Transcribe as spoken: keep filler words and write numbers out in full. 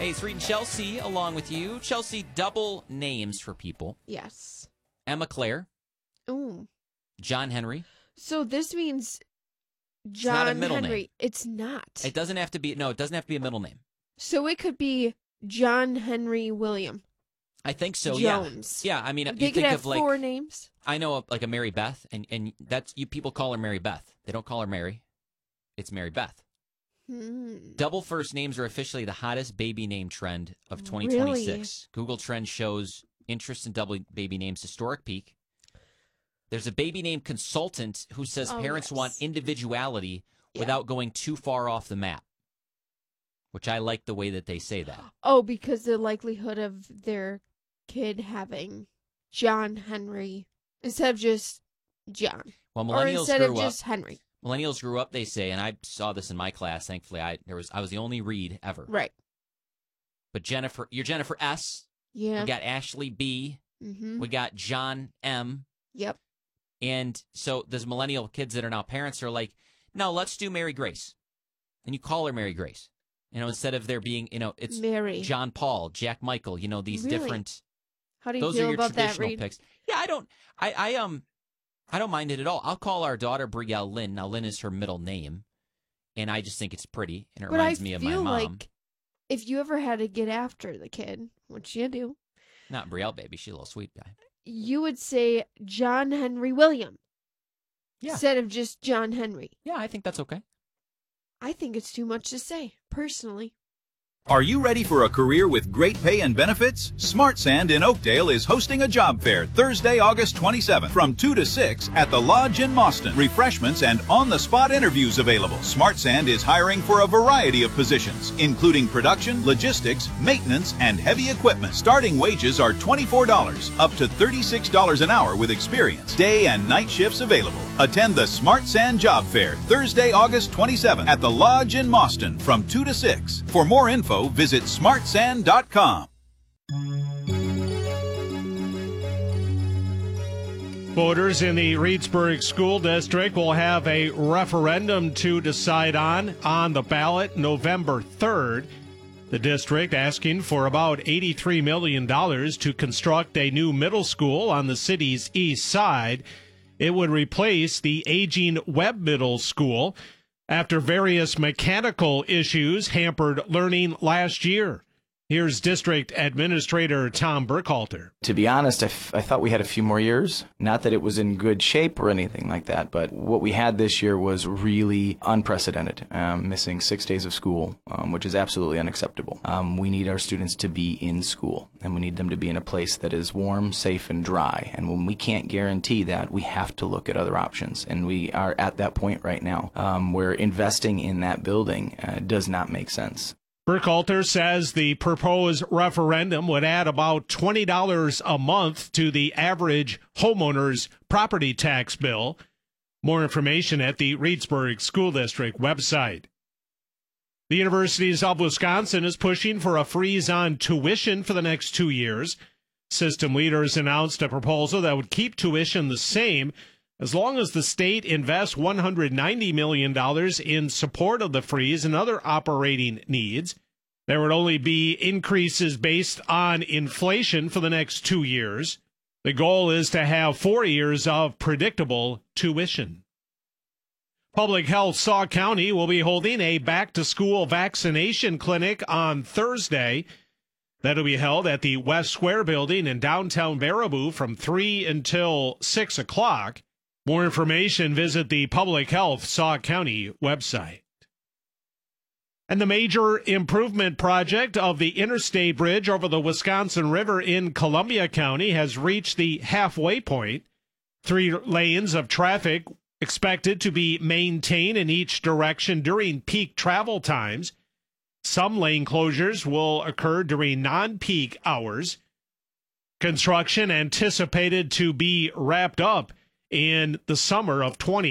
Hey, it's Reed and Chelsea along with you. Chelsea, double names for people. Yes. Emma Claire. Ooh. John Henry. So this means John it's not a middle Henry. Name. It's not. It doesn't have to be. No, it doesn't have to be a middle name. So it could be John Henry William. I think so. Jones. Yeah. Yeah. I mean, They you could think have of like four names. I know of, like a Mary Beth, and and that's you. People call her Mary Beth. They don't call her Mary. It's Mary Beth. Hmm. Double first names are officially the hottest baby name trend of twenty twenty-six. Really? Google Trends shows interest in double baby names historic peak. There's a baby name consultant who says Oh, parents yes. want individuality Yeah. without going too far off the map, which I like the way that they say that. Oh, because the likelihood of their kid having John Henry instead of just John. Well, Or millennials instead grew of up. just Henry. Millennials grew up, they say, and I saw this in my class. Thankfully, I there was I was the only Reed ever. Right. But Jennifer, you're Jennifer S. Yeah. We got Ashley B. Mm-hmm. We got John M. Yep. And so those millennial kids that are now parents are like, no, let's do Mary Grace. And you call her Mary Grace. You know, instead of there being, you know, it's Mary. John Paul, Jack Michael, you know, these Really? different, How do you those feel are your about that, traditional Reed? picks. Yeah, I don't, I, I, um, I don't mind it at all. I'll call our daughter Brielle Lynn. Now, Lynn is her middle name. And I just think it's pretty. And it But I reminds me of my feel mom. like if you ever had to get after the kid, which you do, Not Brielle, baby. She's a little sweet guy. you would say John Henry William Yeah. instead of just John Henry. Yeah, I think that's okay. I think it's too much to say, personally. Are you ready for a career with great pay and benefits? Smart Sand in Oakdale is hosting a job fair Thursday, August twenty-seventh from two to six at the Lodge in Mauston. Refreshments and on-the-spot interviews available. Smart Sand is hiring for a variety of positions, including production, logistics, maintenance, and heavy equipment. Starting wages are twenty-four dollars, up to thirty-six dollars an hour with experience. Day and night shifts available. Attend the Smart Sand Job Fair Thursday, August twenty-seventh at the Lodge in Mauston from two to six. For more info, visit smart sand dot com. Voters in the Reedsburg School District will have a referendum to decide on on the ballot November third. The district asking for about eighty-three million dollars to construct a new middle school on the city's east side. It would replace the aging Webb Middle School after various mechanical issues hampered learning last year. Here's District Administrator Tom Burkhalter. To be honest, I, f- I thought we had a few more years. Not that it was in good shape or anything like that, but what we had this year was really unprecedented, um, missing six days of school, um, which is absolutely unacceptable. Um, we need our students to be in school, and we need them to be in a place that is warm, safe, and dry. And when we can't guarantee that, we have to look at other options, and we are at that point right now um, where investing in that building uh, does not make sense. Burkhalter says the proposed referendum would add about twenty dollars a month to the average homeowner's property tax bill. More information at the Reedsburg School District website. The University of Wisconsin is pushing for a freeze on tuition for the next two years. System leaders announced a proposal that would keep tuition the same as long as the state invests one hundred ninety million dollars in support of the freeze and other operating needs. There would only be increases based on inflation for the next two years. The goal is to have four years of predictable tuition. Public Health Sauk County will be holding a back-to-school vaccination clinic on Thursday. That'll be held at the West Square building in downtown Baraboo from three until six o'clock. More information, visit the Public Health Sauk County website. And the major improvement project of the Interstate Bridge over the Wisconsin River in Columbia County has reached the halfway point. Three lanes of traffic expected to be maintained in each direction during peak travel times. Some lane closures will occur during non-peak hours. Construction anticipated to be wrapped up in the summer of twenty